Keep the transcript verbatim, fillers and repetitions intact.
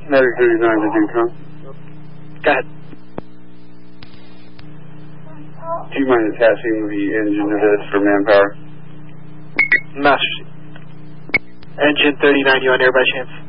Medic thirty-nine to Newtown. Go ahead. Do you mind attaching the engine to this for manpower? Master. Engine thirty-nine, you on air by chance?